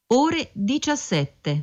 ore 17.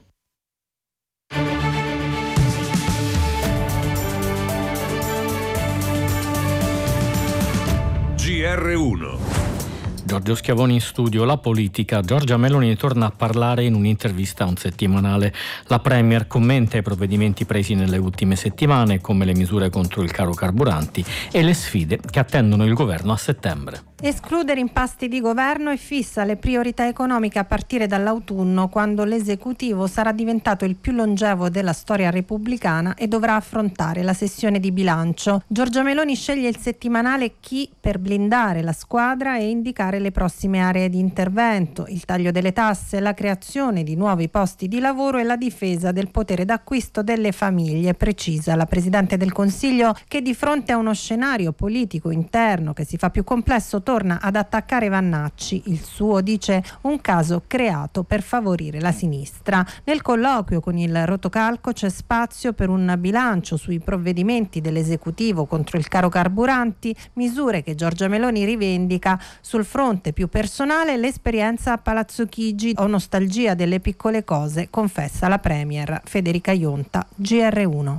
GR1. Giorgio Schiavoni in studio. La politica. Giorgia Meloni torna a parlare in un'intervista a un settimanale. La Premier commenta i provvedimenti presi nelle ultime settimane, come le misure contro il caro carburanti e le sfide che attendono il governo a settembre. Escludere impasti di governo e fissa le priorità economiche a partire dall'autunno, quando l'esecutivo sarà diventato il più longevo della storia repubblicana e dovrà affrontare la sessione di bilancio. Giorgia Meloni sceglie il settimanale Chi per blindare la squadra e indicare le prossime aree di intervento: il taglio delle tasse, la creazione di nuovi posti di lavoro e la difesa del potere d'acquisto delle famiglie, precisa la Presidente del Consiglio, che di fronte a uno scenario politico interno che si fa più complesso torna ad attaccare Vannacci. Il suo, dice, un caso creato per favorire la sinistra. Nel colloquio con il rotocalco c'è spazio per un bilancio sui provvedimenti dell'esecutivo contro il caro carburanti, misure che Giorgia Meloni rivendica. Sul fronte più personale, l'esperienza a Palazzo Chigi: ho nostalgia delle piccole cose, confessa la Premier. Federica Ionta, GR1.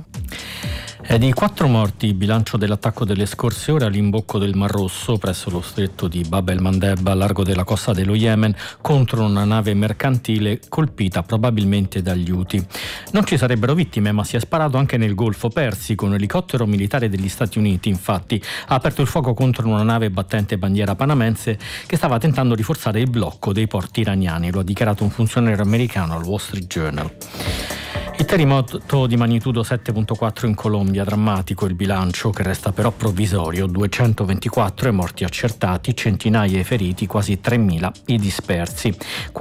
È di 4 morti il bilancio dell'attacco delle scorse ore all'imbocco del Mar Rosso presso lo stretto di Bab el-Mandeb a largo della costa dello Yemen contro una nave mercantile colpita probabilmente dagli Houthi. Non ci sarebbero vittime, ma si è sparato anche nel Golfo Persico. Un elicottero militare degli Stati Uniti, infatti, ha aperto il fuoco contro una nave battente bandiera panamense che stava tentando di forzare il blocco dei porti iraniani. Lo ha dichiarato un funzionario americano al Wall Street Journal. Il terremoto di magnitudo 7.4 in Colombia, drammatico il bilancio, che resta però provvisorio: 224 i morti accertati, centinaia i feriti, quasi 3.000 i dispersi.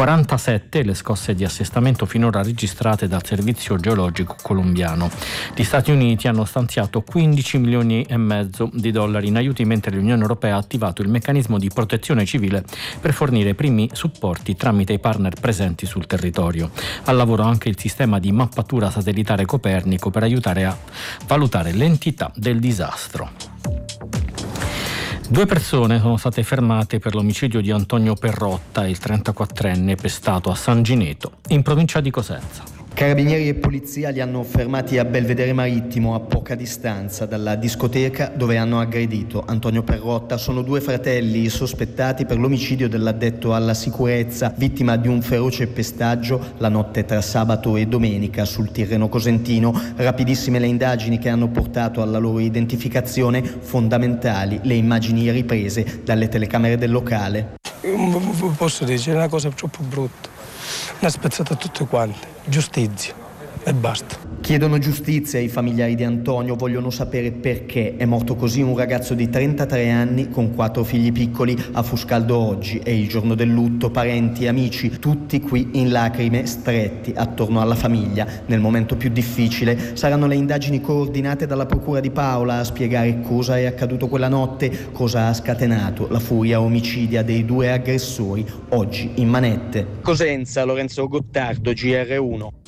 47 le scosse di assestamento finora registrate dal servizio geologico colombiano. Gli Stati Uniti hanno stanziato 15 milioni e mezzo di dollari in aiuti, mentre l'Unione Europea ha attivato il meccanismo di protezione civile per fornire i primi supporti tramite i partner presenti sul territorio. Al lavoro anche il sistema di mappatura satellitare Copernico per aiutare a valutare l'entità del disastro. 2 persone sono state fermate per l'omicidio di Antonio Perrotta, il 34enne pestato a San Gineto, in provincia di Cosenza. Carabinieri e polizia li hanno fermati a Belvedere Marittimo, a poca distanza dalla discoteca dove hanno aggredito Antonio Perrotta. Sono 2 fratelli sospettati per l'omicidio dell'addetto alla sicurezza, vittima di un feroce pestaggio la notte tra sabato e domenica sul Tirreno cosentino. Rapidissime le indagini che hanno portato alla loro identificazione, fondamentali le immagini riprese dalle telecamere del locale. Posso dire, è una cosa troppo brutta. Una spezzata a tutte quante, giustizia e basta. Chiedono giustizia ai familiari di Antonio, vogliono sapere perché è morto così un ragazzo di 33 anni con 4 figli piccoli. A Fuscaldo oggi è il giorno del lutto, parenti e amici tutti qui in lacrime, stretti attorno alla famiglia. Nel momento più difficile saranno le indagini coordinate dalla Procura di Paola a spiegare cosa è accaduto quella notte, cosa ha scatenato la furia omicidia dei 2 aggressori oggi in manette. Cosenza, Lorenzo Gottardo, GR1.